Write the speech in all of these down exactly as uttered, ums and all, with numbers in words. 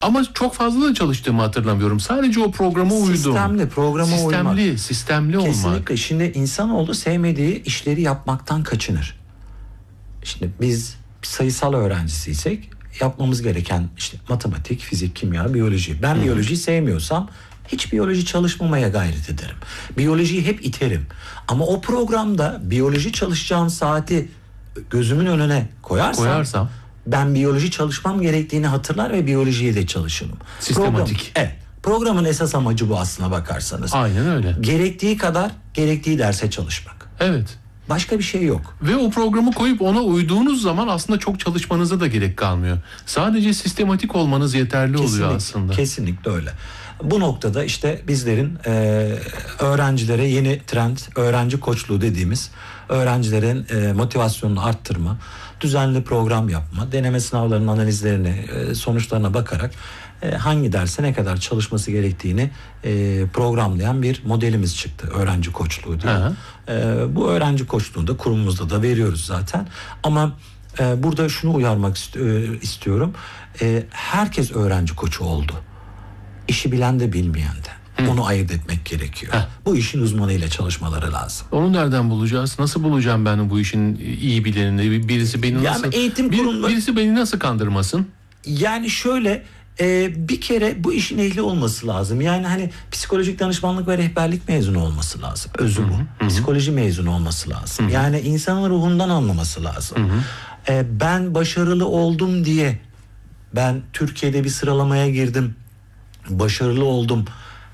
Ama çok fazla da çalıştığımı hatırlamıyorum. Sadece o programa uydum. Sistemli, programa sistemli, uymak. Sistemli, sistemli olmak. Kesinlikle. Şimdi insanoğlu sevmediği işleri yapmaktan kaçınır. Şimdi biz sayısal öğrencisiysek yapmamız gereken işte matematik, fizik, kimya, biyoloji. Ben Hı. biyolojiyi sevmiyorsam hiç biyoloji çalışmamaya gayret ederim. Biyolojiyi hep iterim. Ama o programda biyoloji çalışacağım saati gözümün önüne koyarsam, koyarsam ben biyoloji çalışmam gerektiğini hatırlar ve biyolojiye de çalışırım. Sistematik. Program, evet. Programın esas amacı bu aslına bakarsanız. Aynen öyle. Gerektiği kadar gerektiği derse çalışmak. Evet. Başka bir şey yok. Ve o programı koyup ona uyduğunuz zaman aslında çok çalışmanıza da gerek kalmıyor. Sadece sistematik olmanız yeterli Kesinlikle, oluyor aslında. Kesinlikle öyle. Bu noktada işte bizlerin e, öğrencilere yeni trend öğrenci koçluğu dediğimiz öğrencilerin e, motivasyonunu arttırma, düzenli program yapma, deneme sınavlarının analizlerini, e, sonuçlarına bakarak e, hangi derse ne kadar çalışması gerektiğini e, programlayan bir modelimiz çıktı. Öğrenci koçluğu diye. E, bu öğrenci koçluğunu da kurumumuzda da veriyoruz zaten. Ama e, burada şunu uyarmak ist- e, istiyorum. E, herkes öğrenci koçu oldu. İşi bilen de bilmeyen de. Hı. Onu ayırt etmek gerekiyor. Heh. Bu işin uzmanıyla çalışmaları lazım. Onu nereden bulacağız? Nasıl bulacağım ben bu işin iyi bilenini? Birisi beni nasıl yani eğitim bir, kurumları, birisi beni nasıl kandırmasın? Yani şöyle e, bir kere bu işin ehli olması lazım. Yani hani psikolojik danışmanlık ve rehberlik mezunu olması lazım. Özü bu. Hı hı. Psikoloji mezunu olması lazım. Hı hı. Yani insanın ruhundan anlaması lazım. Hı hı. E, ben başarılı oldum diye ben Türkiye'de bir sıralamaya girdim, başarılı oldum,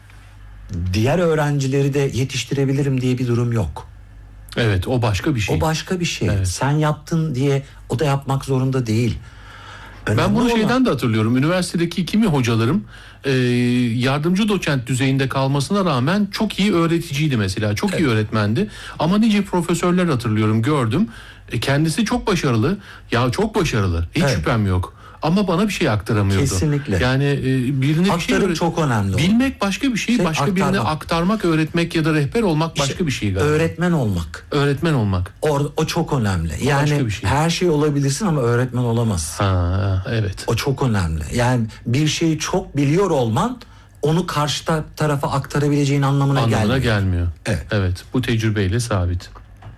diğer öğrencileri de yetiştirebilirim diye bir durum yok. Evet, o başka bir şey. O başka bir şey. Evet. Sen yaptın diye o da yapmak zorunda değil. Önemli ben bunu olan... şeyden de hatırlıyorum. Üniversitedeki kimi hocalarım e, yardımcı doçent düzeyinde kalmasına rağmen çok iyi öğreticiydi mesela. Çok evet. iyi öğretmendi. Ama nice profesörler hatırlıyorum, gördüm. E, kendisi çok başarılı. Ya çok başarılı. Hiç evet. şüphem yok. Ama bana bir şey aktaramıyordu. Kesinlikle. Yani e, birine Aktarım bir şey öğret- çok önemli. Bilmek başka bir şey, şey başka aktarmak. birine aktarmak, öğretmek ya da rehber olmak işte başka bir şey galiba. Öğretmen olmak. Öğretmen olmak. O, o çok önemli. O yani şey. Her şey olabilirsin ama öğretmen olamazsın. Ha, evet. O çok önemli. Yani bir şeyi çok biliyor olman onu karşı tarafa aktarabileceğin anlamına, anlamına gelmiyor. gelmiyor. Evet. Evet. Bu tecrübeyle sabit.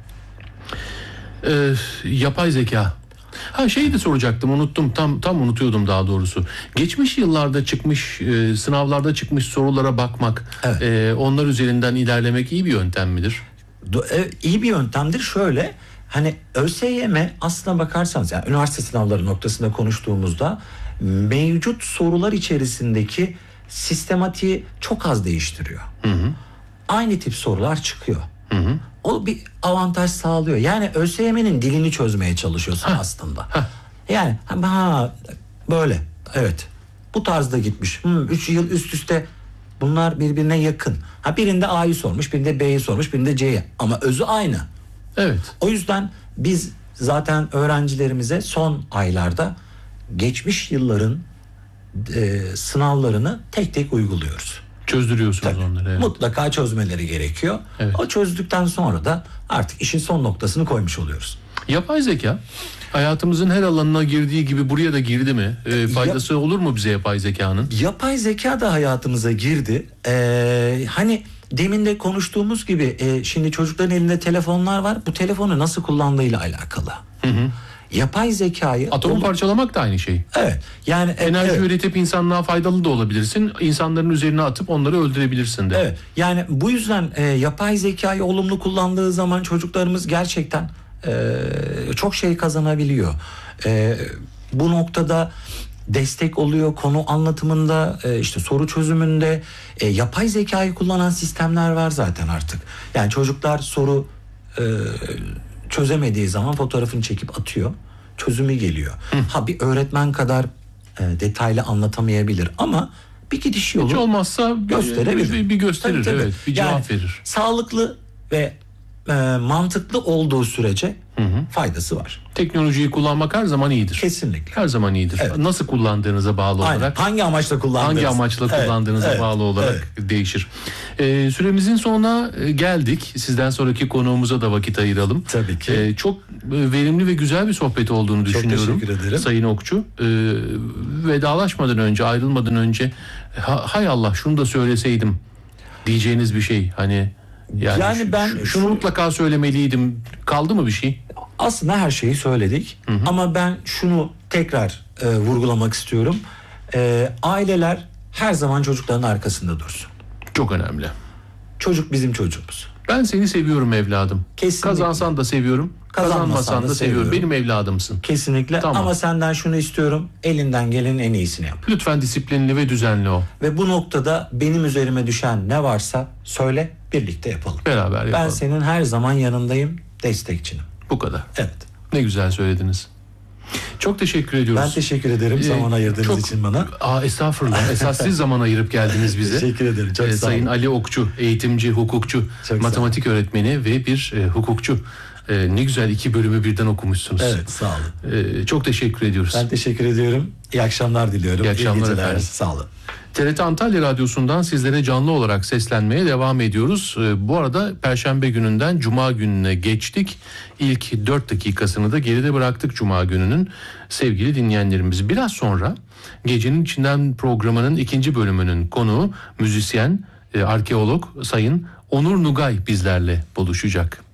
Ee, yapay zeka. Ha şeyi de soracaktım, unuttum, tam tam unutuyordum daha doğrusu. Geçmiş yıllarda çıkmış e, sınavlarda çıkmış sorulara bakmak, evet. e, onlar üzerinden ilerlemek iyi bir yöntem midir? E, iyi bir yöntemdir. Şöyle, hani ÖSYM aslına bakarsanız, yani üniversite sınavları noktasında konuştuğumuzda mevcut sorular içerisindeki sistematiği çok az değiştiriyor. Hı hı. Aynı tip sorular çıkıyor. Hı hı. O bir avantaj sağlıyor. Yani ÖSYM'nin dilini çözmeye çalışıyorsun ha. aslında. Ha. Yani ha böyle, evet. Bu tarzda gitmiş. Hmm, üç yıl üst üste bunlar birbirine yakın. Ha birinde A'yı sormuş, birinde B'yi sormuş, birinde C'yi. Ama özü aynı. Evet. O yüzden biz zaten öğrencilerimize son aylarda geçmiş yılların e, sınavlarını tek tek uyguluyoruz. Çözdürüyorsunuz Tabii, onları. Evet. Mutlaka çözmeleri gerekiyor. Evet. O çözdükten sonra da artık işin son noktasını koymuş oluyoruz. Yapay zeka hayatımızın her alanına girdiği gibi buraya da girdi mi? E, faydası Yap- olur mu bize yapay zekanın? Yapay zeka da hayatımıza girdi. Ee, hani demin de konuştuğumuz gibi e, şimdi çocukların elinde telefonlar var. Bu telefonu nasıl kullandığıyla alakalı. Hı hı. Yapay zekayı... Atomu onu... parçalamak da aynı şey. Evet. Yani enerji evet. üretip insanlığa faydalı da olabilirsin. İnsanların üzerine atıp onları öldürebilirsin de. Evet. Yani bu yüzden e, yapay zekayı olumlu kullandığı zaman çocuklarımız gerçekten e, çok şey kazanabiliyor. E, bu noktada destek oluyor konu anlatımında, e, işte soru çözümünde. E, yapay zekayı kullanan sistemler var zaten artık. Yani çocuklar soru e, çözemediği zaman fotoğrafını çekip atıyor. Çözümü geliyor. Hı. Ha bir öğretmen kadar e, detaylı anlatamayabilir ama bir gidiş yolu hiç olmazsa gösterebilir. Bir, bir gösterir, tabii, tabii. Evet, bir cevap yani, verir. Sağlıklı ve e, mantıklı olduğu sürece hı hı. faydası var. Teknolojiyi kullanmak her zaman iyidir. Kesinlikle. Her zaman iyidir. Evet. Nasıl kullandığınıza bağlı Aynen. olarak. Hangi amaçla kullandığınız. Hangi amaçla evet. kullandığınıza evet. bağlı olarak evet. değişir. Ee, süremizin sonuna geldik. Sizden sonraki konuğumuza da vakit ayıralım. Tabii ki. Ee, çok verimli ve güzel bir sohbet olduğunu çok düşünüyorum. Teşekkür ederim. Sayın Okçu. Ee, vedalaşmadan önce, ayrılmadan önce ha, hay Allah şunu da söyleseydim diyeceğiniz bir şey. Hani yani, yani şu, ben şunu şu... mutlaka söylemeliydim. Kaldı mı bir şey? Aslında her şeyi söyledik. Hı hı. Ama ben şunu tekrar e, vurgulamak istiyorum. E, aileler her zaman çocukların arkasında dursun. Çok önemli. Çocuk bizim çocuğumuz. Ben seni seviyorum evladım. Kesinlikle. Kazansan da seviyorum. Kazanmasan da, da seviyorum. Benim evladımsın. Kesinlikle. Tamam. Ama senden şunu istiyorum. Elinden gelenin en iyisini yap. Lütfen disiplinli ve düzenli ol. Ve bu noktada benim üzerime düşen ne varsa söyle, birlikte yapalım. Beraber yapalım. Ben senin her zaman yanındayım, destekçinim. Bu kadar. Evet. Ne güzel söylediniz. Çok teşekkür ediyoruz. Ben teşekkür ederim ee, zaman ayırdığınız çok, için bana. Aa, estağfurullah. Esas siz zaman ayırıp geldiniz bize. Teşekkür ederim. Çok ee, sağ olun. Sayın Ali Okçu, eğitimci, hukukçu, çok matematik öğretmeni ve bir e, hukukçu. E, ne güzel iki bölümü birden okumuşsunuz. Evet, sağ olun. E, çok teşekkür ediyoruz. Ben teşekkür ediyorum. İyi akşamlar diliyorum. İyi akşamlar İyi efendim. Sağ olun. T R T Antalya Radyosu'ndan sizlere canlı olarak seslenmeye devam ediyoruz. Bu arada Perşembe gününden Cuma gününe geçtik. İlk dört dakikasını da geride bıraktık Cuma gününün. Sevgili dinleyenlerimiz, biraz sonra Gecenin İçinden programının ikinci bölümünün konuğu müzisyen, arkeolog Sayın Onur Nugay bizlerle buluşacak.